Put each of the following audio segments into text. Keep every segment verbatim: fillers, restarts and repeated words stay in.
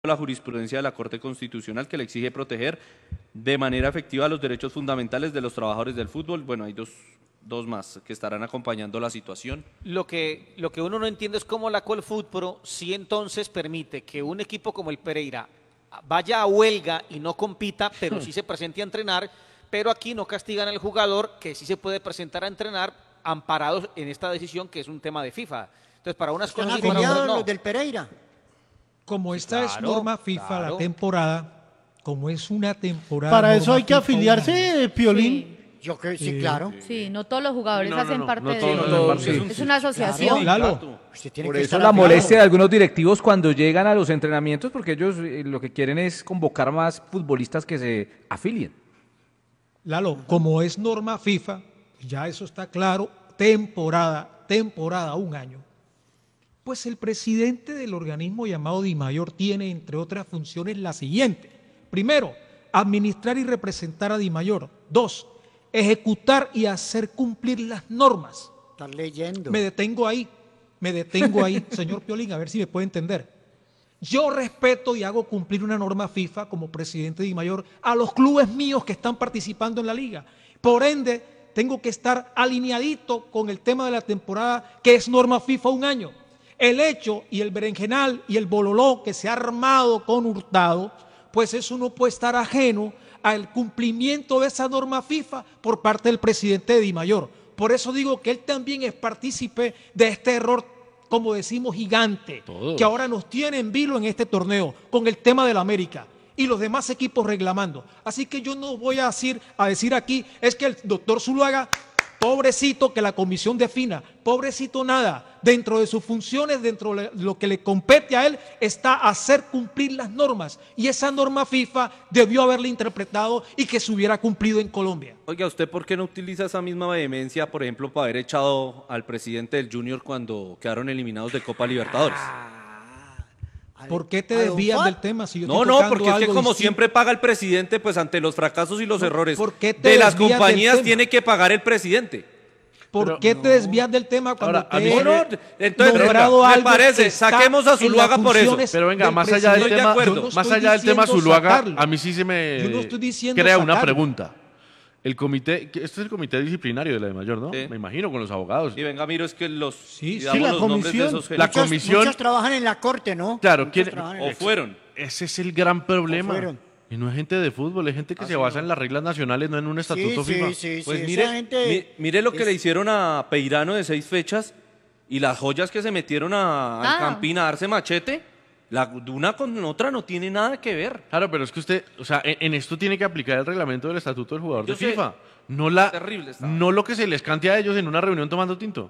la jurisprudencia de la Corte Constitucional que le exige proteger de manera efectiva los derechos fundamentales de los trabajadores del fútbol. Bueno, hay dos, dos más que estarán acompañando la situación. Lo que, lo que uno no entiende es cómo la Colfutpro sí entonces permite que un equipo como el Pereira vaya a huelga y no compita, pero sí se presente a entrenar, pero aquí no castigan al jugador que sí se puede presentar a entrenar amparados en esta decisión que es un tema de FIFA. Entonces, para unas ¿Están cosas y para otras afiliados no. los del Pereira? Como esta Claro, es norma FIFA, claro. la temporada, como es una temporada. Para eso norma hay que FIFA, afiliarse, Piolín. Yo creo sí, Eh, claro. Sí, no todos los jugadores No, no, hacen no, parte no de todos eso. hacen parte de Es una asociación. Lalo, Usted tiene Por que eso estar la afiliado. molestia de algunos directivos cuando llegan a los entrenamientos, porque ellos eh, lo que quieren es convocar más futbolistas que se afilien. Lalo, como es norma FIFA, ya eso está claro, temporada, temporada, un año. Pues el presidente del organismo llamado DIMAYOR tiene, entre otras funciones, la siguiente. Primero, administrar y representar a DIMAYOR. Dos, ejecutar y hacer cumplir las normas. Estás leyendo. Me detengo ahí, me detengo ahí, señor Piolín, a ver si me puede entender. Yo respeto y hago cumplir una norma FIFA como presidente de DIMAYOR a los clubes míos que están participando en la liga. Por ende, tengo que estar alineadito con el tema de la temporada, que es norma FIFA un año. El hecho y el berenjenal y el bololó que se ha armado con Hurtado, pues eso no puede estar ajeno al cumplimiento de esa norma FIFA por parte del presidente de DIMAYOR. Por eso digo que él también es partícipe de este error, como decimos, gigante, Todos. que ahora nos tiene en vilo en este torneo con el tema del América y los demás equipos reclamando. Así que yo no voy a decir, a decir aquí, es que el doctor Zuluaga, pobrecito que la comisión defina, pobrecito nada, dentro de sus funciones, dentro de lo que le compete a él, está hacer cumplir las normas. Y esa norma FIFA debió haberla interpretado y que se hubiera cumplido en Colombia. Oiga, ¿usted por qué no utiliza esa misma vehemencia, por ejemplo, para haber echado al presidente del Junior cuando quedaron eliminados de Copa Libertadores? ¿Por qué te ¿A don desvías Juan? del tema si yo No, estoy no, tocando porque es que algo como distinto? siempre paga el presidente, pues ante los fracasos y los No, errores ¿por qué te de las desvías del compañías tema? tiene que pagar el presidente. ¿Por Pero- qué te desvías del tema cuando Ahora, a te mí he sí me- No, entonces, nombrado venga, me algo parece, que está saquemos a en Zuluaga las por eso. funciones Pero venga, del más allá del Estoy de tema, acuerdo. Yo no más estoy allá del tema diciendo Zuluaga, sacarlo. a mí sí se me Yo no estoy diciendo crea una sacarlo. pregunta. El comité, que este es el comité disciplinario de la DIMAYOR, ¿no? Sí. Me imagino, con los abogados. Y venga, miro, es que los, Sí, digamos, sí, la los nombres de comisión. esos La genios. com- comisión- Muchos trabajan en la corte, ¿no? Claro, Muchos ¿quién- trabajan en o la- fueron. Ese es el gran problema. fueron. Y no es gente de fútbol, es gente que Ah, se sí, basa no. en las reglas nacionales, no en un estatuto sí, FIFA. Sí, sí, Pues sí, mire, esa gente mi- mire lo que es- le hicieron a Peirano de seis fechas y las joyas que se metieron a, al Ah. Campín a darse machete, la, una con otra no tiene nada que ver. Claro, pero es que usted, o sea, en, en esto tiene que aplicar el reglamento del estatuto del jugador Yo de sé. FIFA. No, la, Terrible estaba. no lo que se les cante a ellos en una reunión tomando tinto.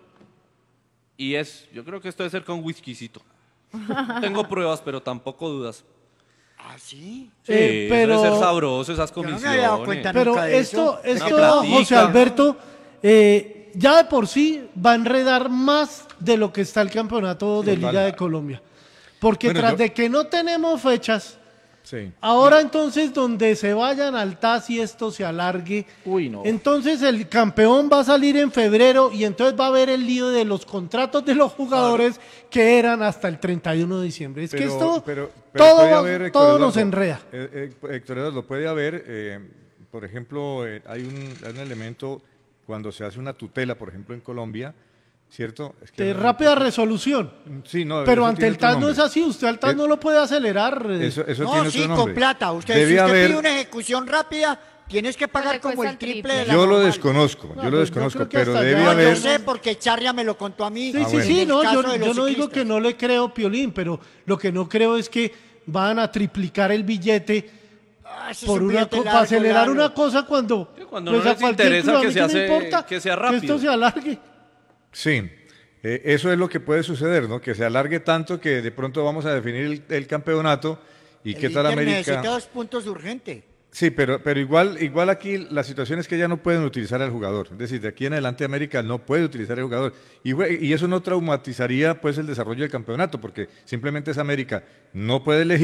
Y es, yo creo que esto debe ser con whiskycito. No tengo pruebas, pero tampoco dudas. ¿Ah, sí? Sí, Eh, eso pero- debe ser sabroso esas Yo no comisiones. me había dado cuenta Pero nunca de esto, eso. esto Una platica. José Alberto, eh, ya de por sí va a enredar más de lo que está el campeonato de Liga de Colombia. Porque Bueno, tras yo- de que no tenemos fechas, Sí. ahora entonces donde se vayan al T A S y esto se alargue, Uy, no. entonces el campeón va a salir en febrero y entonces va a haber el lío de los contratos de los jugadores que eran hasta el treinta y uno de diciembre. Es que Pero- esto pero- pero todo, puede va- haber, Héctor todo nos Eduardo, enreda. eh, eh, Héctor Eduardo, puede haber, eh, por ejemplo, eh, hay, un, hay un elemento cuando se hace una tutela, por ejemplo, en Colombia, ¿cierto? Es que De no- rápida resolución. Sí, no, Pero eso ante tiene el otro T A S no nombre. es así, usted al T A S Eh, no lo puede acelerar. eh. Eso, eso No, tiene sí, otro con nombre. plata. Usted, Debe si usted haber- pide una ejecución rápida, tienes que pagar le como cuesta el el triple triple. de la Yo lo normal. desconozco, No, yo pues lo yo desconozco, creo que pero hasta debe allá- No, haber... yo sé porque Charria me lo contó a mí. Sí, Ah, sí, bueno. sí, en no, el yo, caso de yo los no digo ciclistas. que no le creo, Piolín, pero lo que no creo es que van a triplicar el billete Ah, ese es por un una billete co- largo, para acelerar largo. una cosa cuando, Sí, cuando pues no a les cualquier interesa club, a que mí se me hace- importa que sea que rápido. esto se alargue. Sí, eh, eso es lo que puede suceder, ¿no? Que se alargue tanto que de pronto vamos a definir el, el campeonato y El qué tal Inter América. necesita dos puntos urgentes. Sí, pero, pero igual, igual aquí la situación es que ya no pueden utilizar al jugador. Es decir, de aquí en adelante América no puede utilizar al jugador. Y, fue- y eso no traumatizaría pues el desarrollo del campeonato, porque simplemente es América. No puede elegir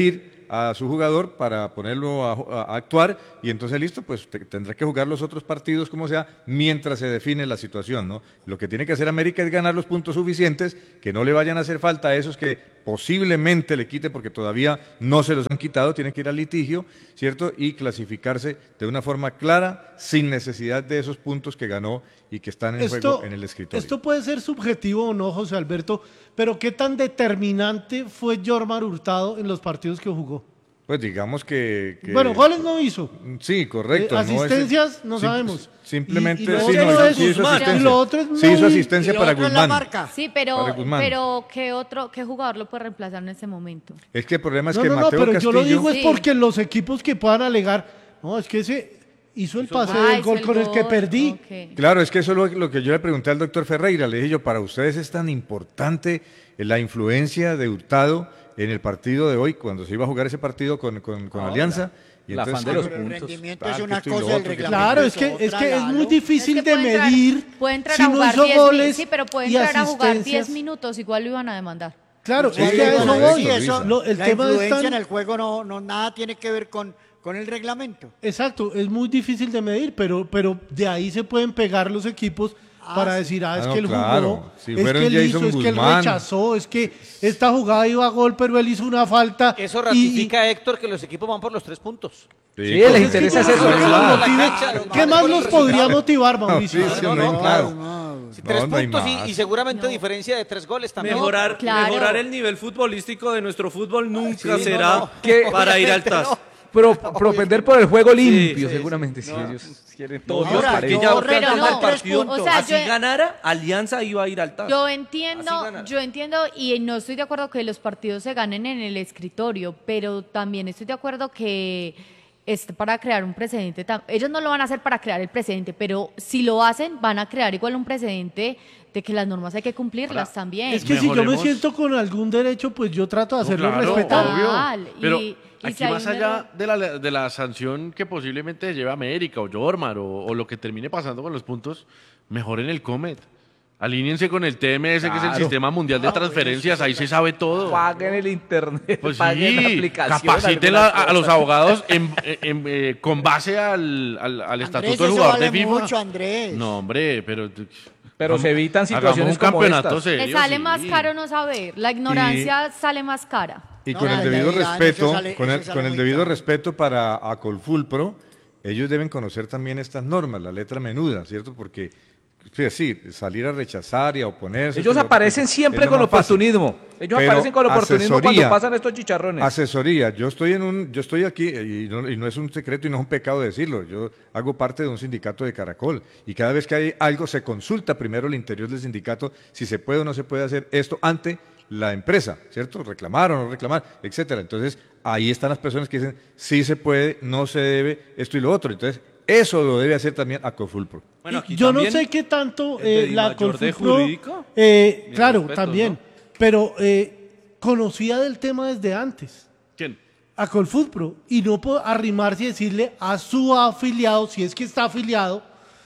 a su jugador para ponerlo a, a- a actuar y entonces listo, pues te- tendrá que jugar los otros partidos como sea mientras se define la situación, ¿no? Lo que tiene que hacer América es ganar los puntos suficientes, que no le vayan a hacer falta a esos que posiblemente le quite porque todavía no se los han quitado, tienen que ir al litigio, ¿cierto? Y clasificarse de una forma clara, sin necesidad de esos puntos que ganó y que están en juego en el escritorio. Esto puede ser subjetivo o no, José Alberto, pero ¿qué tan determinante fue Jormar Hurtado en los partidos que jugó? Pues digamos que... que- Bueno, goles no hizo. Sí, correcto. Eh, no es- asistencias, no sim- sabemos. Simplemente, Y- y lo sí, otro no, es sí hizo Guzmán. asistencia. Y lo otro es Sí hizo muy- asistencia y lo para otro es la Guzmán. marca. Sí, pero, Para Guzmán. pero ¿qué otro, qué jugador lo puede reemplazar en ese momento? Es que el problema es No, que no, no, Mateo pero Castillo... yo lo digo es Sí. porque los equipos que puedan alegar, no, es que ese hizo el pase Ah, del hizo gol el con el que gol, perdí. ok. Claro, es que eso es lo, lo que yo le pregunté al doctor Ferreira. Le dije yo, para ustedes es tan importante la influencia de Hurtado en el partido de hoy, cuando se iba a jugar ese partido con, con, con Alianza. Y el afán de ah, los Pero el puntos. rendimiento Ah, es que una esto y lo cosa, el otro, que- reglamento Claro, es que es, otra, que es muy Lalo. difícil Es que de puede entrar- medir puede entrar si a no jugar hizo diez mi- goles sí, pero puede y entrar a jugar diez asistencias. minutos, igual lo iban a demandar. Claro, Sí, es que a eso correcto, voy. Sí, eso, Lo- el la tema es influencia tan- en el juego no, no nada tiene que ver con, con el reglamento. Exacto, es muy difícil de medir, pero, pero de ahí se pueden pegar los equipos Ah, para sí. decir, ah, es Ah, no, que él claro. jugó, Si es fueron que él Jason hizo, es que él Guzmán. rechazó, es que esta jugada iba a gol, pero él hizo una falta. Eso y- ratifica, Héctor, que los equipos van por los tres puntos. Sí, les interesa Yo no eso. sé qué los Claro. motive. Claro, ¿Qué claro, más por el los podría resultado. motivar, Mauricio? No, sí, sí, No, no, no, claro. Sí, No, tres no hay puntos y- más. y, seguramente diferencia de tres goles también. Mejorar, Claro. mejorar el nivel futbolístico de nuestro fútbol nunca sí, será no, no. ¿Qué? para ir al T A S. Pero propender por el juego limpio, sí, seguramente, si ellos quieren todo Ahora, transparente. yo- ya Pero ganando no, el partido, o sea, así yo- ganara, Alianza iba a ir al T A S. Yo Así entiendo, ganan. yo entiendo y no estoy de acuerdo que los partidos se ganen en el escritorio, pero también estoy de acuerdo que es para crear un precedente. tam- Ellos no lo van a hacer para crear el precedente, pero si lo hacen, van a crear igual un precedente de que las normas hay que cumplirlas también. Es que si yo me Mejoremos. siento con algún derecho, pues yo trato de No, hacerlo claro, respetar. Total, obvio. Pero y- y aquí si hay más un allá error- de la, de la sanción que posiblemente lleve América o Jormar o, o lo que termine pasando con los puntos, mejoren el Comet. Alíñense con el T M S, que es el Claro. Sistema Mundial de Transferencias, ahí se sabe todo. Paguen el internet, Pues paguen la sí, aplicación. capaciten algunas a, a los cosas. abogados en- en- eh, con base al, al, al estatuto Andrés, del eso jugador vale de FIFA. mucho, Andrés. No, hombre, pero... Pero se evitan hagamos situaciones un como campeonato estas. serio, Le sale sí. más caro no saber, la ignorancia sale más cara. Y No, con la el debido realidad, respeto, eso sale- con eso el, sale con el muy debido caro. respeto para Acolfulpro, ellos deben conocer también estas normas, la letra menuda, ¿cierto? Porque sí, sí, salir a rechazar y a oponerse. Ellos pero- aparecen es siempre lo con más fácil. oportunismo. Ellos Pero aparecen con oportunismo cuando asesoría, pasan estos chicharrones. Asesoría. Yo estoy en un, yo estoy aquí y no, y no es un secreto y no es un pecado decirlo. Yo hago parte de un sindicato de Caracol y cada vez que hay algo se consulta primero el interior del sindicato si se puede o no se puede hacer esto ante la empresa, ¿cierto? Reclamar o no reclamar, etcétera. Entonces ahí están las personas que dicen sí se puede, no se debe, esto y lo otro. Entonces eso lo debe hacer también Acolfulpro. Bueno, aquí Yo no también sé qué tanto el de eh, la Dimayor de Colfutro, jurídico. eh, Mis claro, respetos, también, ¿no? pero eh, conocía del tema desde antes. ¿Quién? A Colfutpro y no puedo arrimarse y decirle a su afiliado, si es que está afiliado,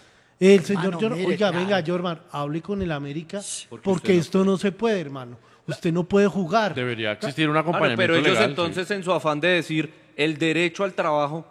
el señor Hermano, Jormar, mire, oiga, claro. venga, Jormar, hable con el América, Porque porque, usted no esto no se puede, hermano. Usted no puede jugar. Debería existir un Claro, acompañamiento pero ellos legal, sí. entonces en su afán de decir el derecho al trabajo,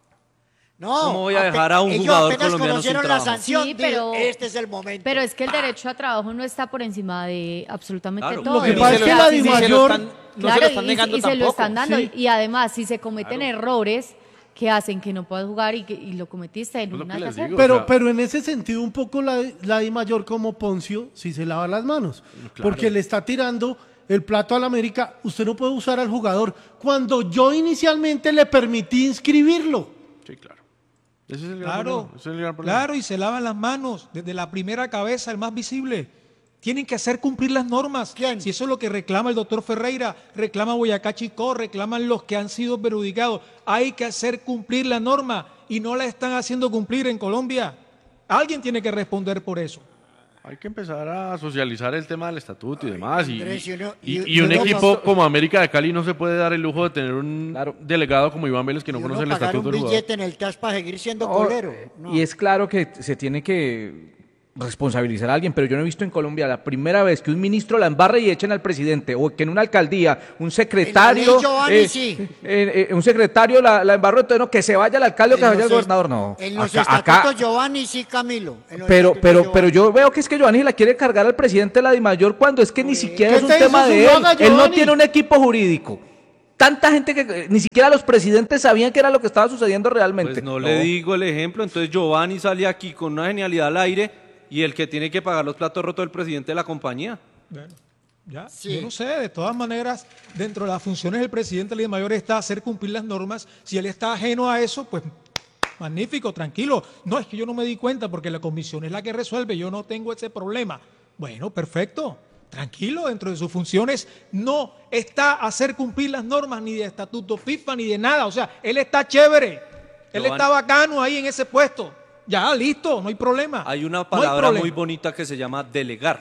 No, ¿Cómo voy a ape- dejar a un ellos jugador apenas colombiano sin conocieron la trabajo? sanción, Sí, dijeron, pero- este es el momento. Pero es que el ¡Pah! derecho a trabajo no está por encima de absolutamente Claro, todo. Lo que Pero pasa Ni es se que lo- la ni se lo Dimayor, están- no se Claro, lo están y- negando y, se lo tampoco. están dando. Sí. Y además, si se cometen errores que hacen que no puedas jugar y, que, y lo cometiste, Es lo no que nada que les hacer. digo. Pero, o sea- pero en ese sentido, un poco la, la Di Mayor como Poncio, si se lava las manos. Porque le está tirando el plato al América. Usted no puede usar al jugador cuando yo inicialmente le permití inscribirlo. Sí, claro. Ese es el gran Claro, problema, ese es el gran problema. claro, y se lavan las manos desde la primera cabeza, el más visible. Tienen que hacer cumplir las normas. ¿Quién? Si eso es lo que reclama el doctor Ferreira, reclama Boyacá Chicó, reclaman los que han sido perjudicados. Hay que hacer cumplir la norma y no la están haciendo cumplir en Colombia. Alguien tiene que responder por eso. Hay que empezar a socializar el tema del estatuto y demás. Y, Andrés, y uno- y- y- y un y uno equipo pa- como América de Cali no se puede dar el lujo de tener un Claro. delegado como Iván Vélez que no Y uno conoce el pagar estatuto un del jugador. billete en el T A S para seguir siendo No, colero. No. Y es claro que se tiene que responsabilizar a alguien, pero yo no he visto en Colombia la primera vez que un ministro la embarre y echen al presidente, o que en una alcaldía un secretario, En la ley Giovanni, eh, sí. eh, eh, un secretario la, la embarró, entonces no, que se vaya el alcalde o que En se vaya el los est- gobernador, no. En los Acá- acá- estatutos Giovanni sí, Camilo. En los pero, estatutos pero, Giovanni. pero yo veo que es que Giovanni la quiere cargar al presidente de la DIMAYOR cuando es que ni siquiera ¿Qué es un te hizo tema su de él. yoga, Él no Giovanni? tiene un equipo jurídico. Tanta gente que eh, ni siquiera los presidentes sabían qué era lo que estaba sucediendo realmente. Pues no, le digo el ejemplo, entonces Giovanni sale aquí con una genialidad al aire y el que tiene que pagar los platos rotos es el presidente de la compañía. Bueno, ya, Sí. yo no sé, de todas maneras, dentro de las funciones del presidente de la Mayor está hacer cumplir las normas. Si él está ajeno a eso, pues magnífico, tranquilo. No, es que yo no me di cuenta porque la comisión es la que resuelve, yo no tengo ese problema. Bueno, perfecto, tranquilo, dentro de sus funciones no está hacer cumplir las normas ni de estatuto FIFA ni de nada. O sea, él está chévere, él Giovanni. está bacano ahí en ese puesto. Ya, listo, no hay problema. Hay una No hay palabra problema. muy bonita que se llama delegar.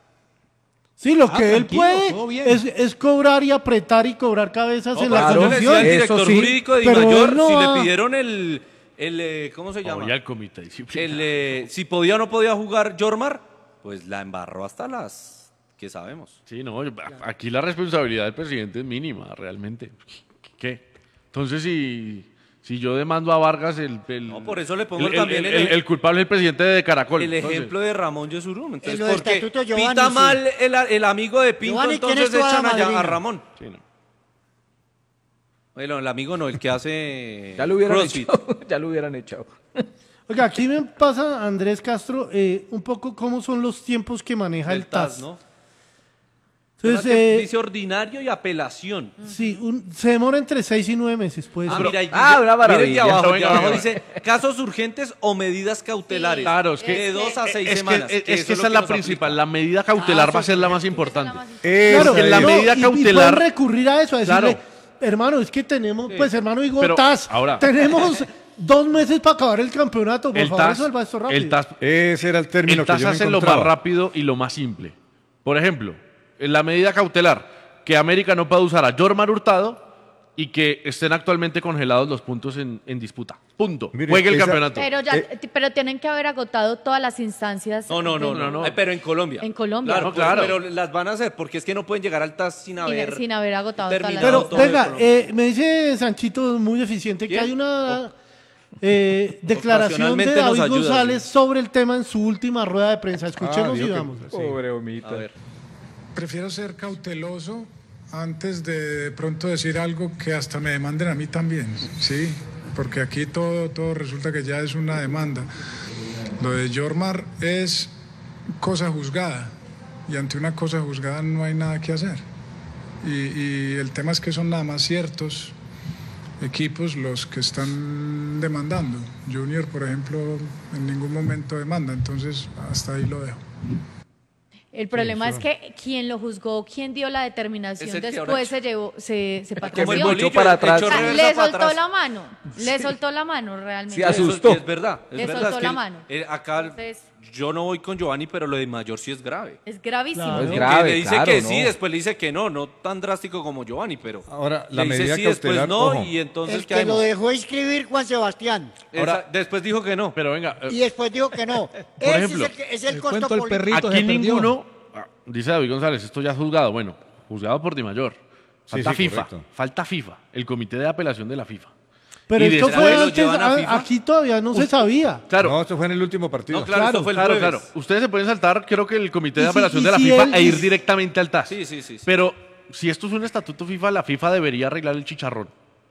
Sí, lo Ah, que él tranquilo, puede todo bien. es, es cobrar y apretar y cobrar cabezas No, en pero la yo le decía al comisión. Eso director sí, jurídico de pero Dimayor él no si va- le pidieron el, el eh, ¿cómo se llama? Oye, al comité disciplinario. El, eh, si podía o no podía jugar Jormar, pues la embarró hasta las que sabemos. Sí, no, yo- aquí la responsabilidad del presidente es mínima, realmente. ¿Qué? Entonces, si, si yo demando a Vargas, el, el- No, por eso le pongo el, también el, el- el- el culpable es el presidente de Caracol. El entonces. ejemplo de Ramón Yesurún. Entonces, En los porque estatutos Giovanni, pita sí. mal el, el amigo de Pinto, Giovanni, ¿quién entonces es tu echan hada allá a madrina? Ramón. Sí, no. Bueno, el amigo no, el que hace Ya lo hubieran CrossFit. echado. Ya lo hubieran echado. Oiga, aquí me pasa, Andrés Castro, eh, un poco cómo son los tiempos que maneja el El T A S, TAS. ¿no? Entonces, Además que eh, dice ordinario y apelación. sí, un- se demora entre seis y nueve meses, pues. Ah, ser. mira, ahí ah, dice- una maravilla. miren de abajo, Pero de venga, abajo venga. dice casos urgentes o medidas cautelares. Claro, es que- de dos a seis es semanas. que, es, que es eso que es esa lo es la nos principal. aplica. La medida cautelar va a ser la más importante. Esa Claro, que la es. no, medida y- y cautelar- pueden recurrir a eso, a decirle, Claro. hermano, es que tenemos, pues hermano, digo, Pero TAS, ahora- tenemos dos meses para acabar el campeonato, por El favor, TAS, resuelva esto rápido. el TAS, Ese era el término el TAS que yo no hace lo más encontraba. rápido y lo más simple. Por ejemplo, en la medida cautelar, que América no pueda usar a Jormar Hurtado y que estén actualmente congelados los puntos en, en disputa. Punto. Mire, Juegue el esa- campeonato. Pero, ya, Eh, t- pero tienen que haber agotado todas las instancias. No, no, no, de- no, no. Ay, pero en Colombia. En Colombia. Claro, No, pues, claro. pero las van a hacer porque es que no pueden llegar al T A S sin haber. sin haber agotado todas las- terminado Pero todo de venga, Colombia. eh, me dice Sanchito muy eficiente que ¿Quién? hay una eh, declaración de Ocasionalmente nos David ayuda, González sí. sobre el tema en su última rueda de prensa. Escuchemos Ah, y digo que- vamos. sí. Pobre Omita. A ver. Prefiero ser cauteloso antes de de pronto decir algo que hasta me demanden a mí también, ¿sí? Porque aquí todo, todo resulta que ya es una demanda. Lo de Jormar es cosa juzgada y ante una cosa juzgada no hay nada que hacer. Y, y el tema es que son nada más ciertos equipos los que están demandando. Junior, por ejemplo, en ningún momento demanda, entonces hasta ahí lo dejo. El problema es que quien lo juzgó, quien dio la determinación, Es el que ahora después echa. se llevó, se, se Como el patroció. bolillo, echó para atrás. echó O sea, reversa le para soltó atrás. la mano, le soltó la mano realmente. Sí, Eso asustó. es, es verdad, es Le verdad. soltó es que la el- mano. eh, acá Entonces- yo no voy con Giovanni, pero lo de Mayor sí es grave. Es gravísimo. Claro. Es Que grave, le dice claro, que ¿no? sí, después le dice que no, no tan drástico como Giovanni, pero Ahora, le la dice medida sí, después cautelar, no, ojo. y entonces El ¿qué que lo hacemos? dejó inscribir Juan Sebastián. Esa- después dijo que no. Pero venga, eh, Y después dijo que no. Ese ejemplo, es el, que- es el el costo cuento del político. perrito aquí se perdió. ninguno, ah, dice David González, esto ya es juzgado. Bueno, juzgado por Di Mayor. Falta Sí, sí, FIFA, correcto. falta FIFA, el comité de apelación de la FIFA. Pero Y esto después fue lo antes, llevan a a- FIFA. aquí todavía no se sabía. Claro, No, esto fue en el último partido. No, claro, Claro, esto fue el claro, jueves. claro. Ustedes se pueden saltar, creo que el comité Y de si- apelación y de la si FIFA él e ir dice- directamente al T A S. Sí, sí, sí, sí. Pero si esto es un estatuto FIFA, la FIFA debería arreglar el chicharrón.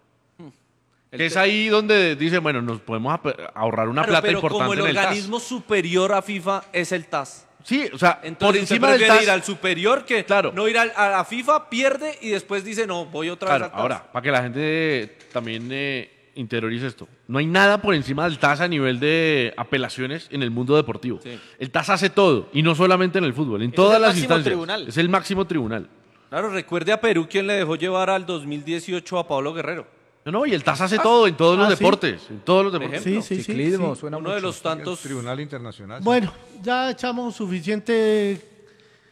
El Que es te- ahí donde dicen, bueno, nos podemos ap- ahorrar una Claro, plata pero importante como el en el T A S. organismo superior a FIFA es el T A S. Sí, o sea, Entonces por usted encima del prefiere T A S. ir al superior que Claro. no ir al- a la FIFA, pierde y después dice, no, voy otra Claro, vez al T A S. ahora, para que la gente también eh, interiorice esto. No hay nada por encima del T A S a nivel de apelaciones en el mundo deportivo. Sí. El T A S hace todo, y no solamente en el fútbol, en Es todas el las máximo instancias. tribunal. Es el máximo tribunal. Claro, recuerde a Perú quien le dejó llevar al dos mil dieciocho a Pablo Guerrero. No, no, y el T A S hace todo en todos ah, los ¿sí? deportes. En todos los deportes. ejemplo. Sí, sí, sí. Ciclismo, sí. suena Uno de mucho. los tantos... Tribunal Internacional. Bueno, ya echamos suficiente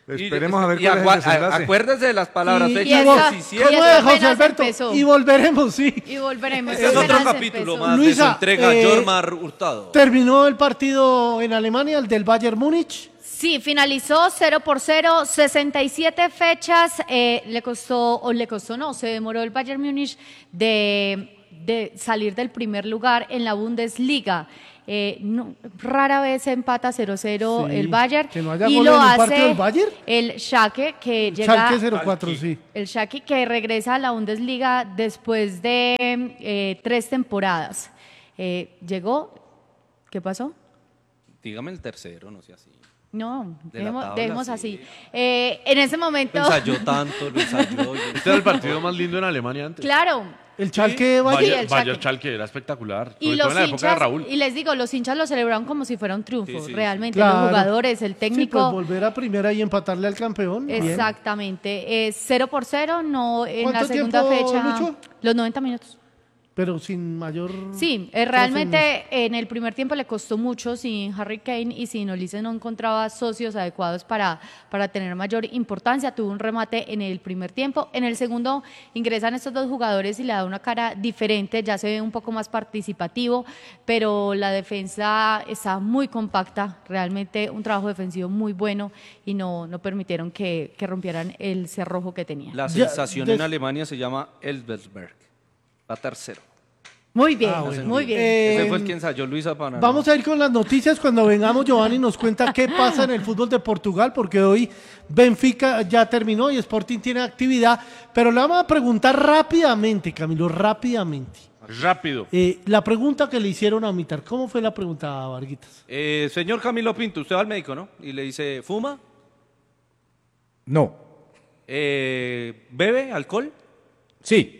Esperemos a ver y cuál es el agua- desenlace. Acuérdese de las palabras. Y- fecha y eso- diecisiete. ¿Cómo eso es, José apenas Alberto? empezó. Y volveremos, sí. Y volveremos. Este es eso otro apenas capítulo empezó. más de Luisa, su entrega, eh, Jormar Hurtado. Terminó el partido en Alemania, el del Bayern Múnich. Sí, finalizó cero por cero, sesenta y siete fechas, eh, le costó, o le costó no, se demoró el Bayern Múnich de, de salir del primer lugar en la Bundesliga. Eh, no, rara vez se empata cero cero Sí, el Bayern que no haya y gol lo en un hace partido del Bayern. el Schalke que llega Schalke cero cuatro, sí. el Schalke que regresa a la Bundesliga después de eh, tres temporadas. Eh, llegó, ¿qué pasó? Dígame el tercero, no sea así. No, De la dejemos, tabla, dejemos sí. así. Eh, en ese momento, Lo ensayó tanto, lo ensayó. Este era el partido más lindo en Alemania antes. claro, El Schalke Bayern. Sí, Bayern, el Bayern Schalke. Schalke era espectacular. y Sobre todo los en la época de hinchas, Raúl. y les digo, los hinchas lo celebraron como si fuera un triunfo, Sí, sí, realmente, Claro. los jugadores, el Sí, técnico. pues volver a primera y empatarle al campeón. bien. Exactamente, es cero por cero, no en la ¿Cuánto segunda tiempo, fecha. Lucho? Los noventa minutos. Pero sin mayor. Sí, eh, realmente en el primer tiempo le costó mucho, sin Harry Kane y sin Olise no encontraba socios adecuados para, para tener mayor importancia, tuvo un remate en el primer tiempo, en el segundo ingresan estos dos jugadores y le da una cara diferente, ya se ve un poco más participativo, pero la defensa está muy compacta, realmente un trabajo defensivo muy bueno y no, no permitieron que, que rompieran el cerrojo que tenía. La Ya, sensación des- en Alemania se llama Elversberg. Va tercero. Muy bien, Ah, bueno. muy bien. Eh, Ese fue el que ensayó Luisa Panaro. Vamos a ir con las noticias cuando vengamos. Giovanni nos cuenta qué pasa en el fútbol de Portugal, porque hoy Benfica ya terminó y Sporting tiene actividad. Pero le vamos a preguntar rápidamente, Camilo, rápidamente. Rápido. Eh, la pregunta que le hicieron a Mitar, ¿cómo fue la pregunta, Varguitas? Eh, señor Camilo Pinto, usted va al médico, ¿no? Y le dice, ¿fuma? No. Eh, ¿Bebe alcohol? Sí.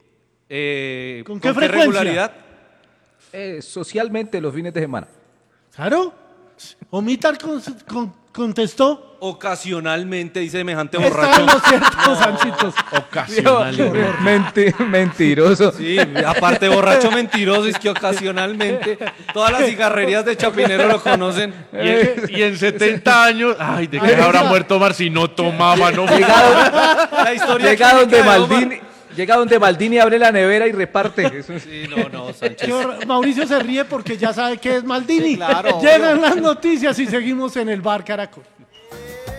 Eh, ¿Con qué frecuencia? regularidad? Eh, socialmente los fines de semana. ¿Claro? ¿O Mitar con- con- contestó? Ocasionalmente, dice semejante Está borracho. en lo cierto, Sanchitos. Ocasionalmente. Menti- mentiroso. Sí, aparte borracho mentiroso, es que ocasionalmente todas las cigarrerías de Chapinero lo conocen. Y en, y en setenta años, ay, ¿de qué Ahí habrá está. muerto Omar si no tomaba? No La historia Llega clínica donde de Omar. Maldini, llega donde Maldini abre la nevera y reparte. Eso es- Sí, no, no, Sánchez. Qué horror. Mauricio se ríe porque ya sabe que es Maldini. Sí, claro, Llegan las noticias y seguimos en el bar Caracol.